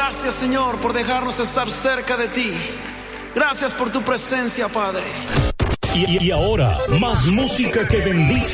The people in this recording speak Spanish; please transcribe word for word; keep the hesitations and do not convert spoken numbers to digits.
Gracias, Señor, por dejarnos estar cerca de ti. Gracias por tu presencia, Padre. Y, y ahora, más música que bendice